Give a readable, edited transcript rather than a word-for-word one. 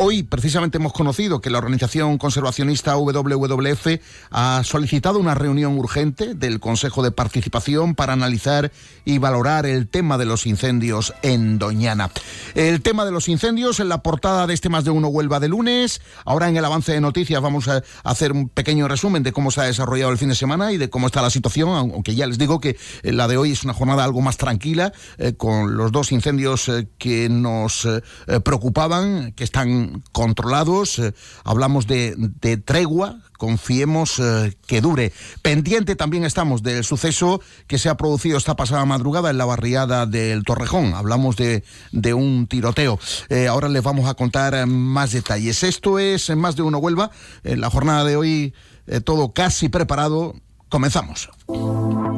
Hoy precisamente hemos conocido que la organización conservacionista WWF ha solicitado una reunión urgente del Consejo de Participación para analizar y valorar el tema de los incendios en Doñana. El tema de los incendios en la portada de este Más de Uno Huelva de lunes. Ahora en el avance de noticias vamos a hacer un pequeño resumen de cómo se ha desarrollado el fin de semana y de cómo está la situación, aunque ya les digo que la de hoy es una jornada algo más tranquila, con los dos incendios que nos preocupaban, que están controlados. Hablamos de tregua, confiemos que dure. Pendiente también estamos del suceso que se ha producido esta pasada madrugada en la barriada del Torrejón. Hablamos de un tiroteo. Ahora les vamos a contar más detalles. Esto es Más de Uno Huelva. En la jornada de hoy todo casi preparado. Comenzamos.